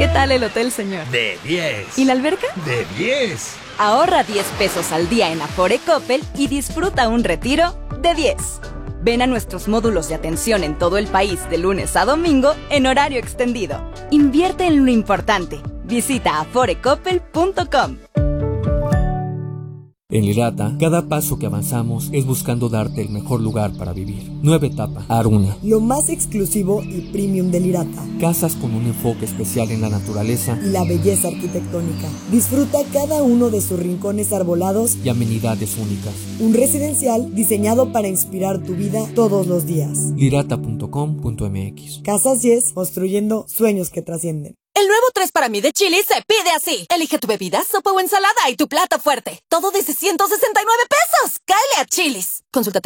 ¿Qué tal el hotel, señor? De 10. ¿Y la alberca? De 10. Ahorra 10 pesos al día en Afore Coppel y disfruta un retiro de 10. Ven a nuestros módulos de atención en todo el país de lunes a domingo en horario extendido. Invierte en lo importante. Visita aforecoppel.com. En Lirata, cada paso que avanzamos es buscando darte el mejor lugar para vivir. Nueva etapa, Aruna. Lo más exclusivo y premium de Lirata. Casas con un enfoque especial en la naturaleza y la belleza arquitectónica. Disfruta cada uno de sus rincones arbolados y amenidades únicas. Un residencial diseñado para inspirar tu vida todos los días. Lirata.com.mx. Casas Yes, construyendo sueños que trascienden. El nuevo 3 para mí de Chili's se pide así. Elige tu bebida, sopa o ensalada y tu plato fuerte. Todo de 169 pesos. ¡Cáele a Chili's! Consulta